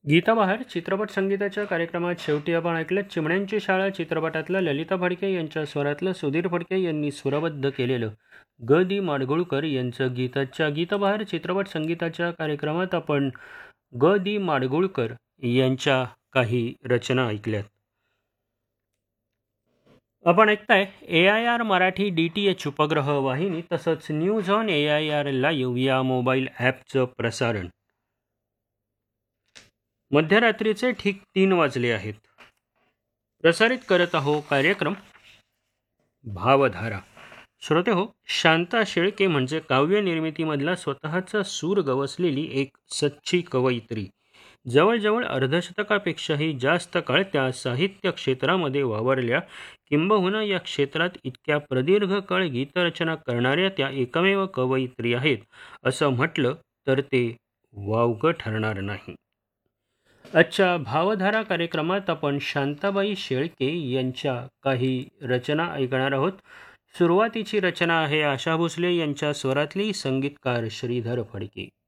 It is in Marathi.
गीता बहार चित्रपट संगीताच्या कार्यक्रमात शेवटी आपण ऐकलं चिमण्यांची शाळा चित्रपटातलं ललिता फडके यांच्या स्वरातलं सुधीर फडके यांनी स्वरबद्ध केलेलं ग दी माडगुळकर यांचं गीताच्या गीताबहार चित्रपट संगीताच्या कार्यक्रमात आपण ग दी माडगुळकर यांच्या काही रचना ऐकल्यात. आपण ऐकताय AIR मराठी DTH उपग्रह वाहिनी तसंच न्यूज ऑन AIR लाईव्ह या मोबाईल ॲपचं प्रसारण. मध्यरात्रीचे ठीक 3 वाजले आहेत. प्रसारित करत आहो कार्यक्रम भावधारा. श्रोते हो, शांता शेळके म्हणजे काव्य निर्मितीमधला स्वतःचा सूर गवसलेली एक सच्ची कवयित्री. जवळजवळ अर्धशतकापेक्षाही जास्त काळ त्या साहित्य क्षेत्रामध्ये वावरल्या. किंबहुना या क्षेत्रात इतक्या प्रदीर्घ काळ गीतरचना करणाऱ्या त्या एकमेव कवयित्री आहेत असं म्हटलं तर ते वावगं ठरणार नाही. आजच्या भावधारा कार्यक्रमात आपण शांताबाई शेळके यांच्या काही रचना ऐकणार आहोत. सुरुवातीची रचना आहे आशा भोसले यांच्या स्वरातली, संगीतकार श्रीधर फडके.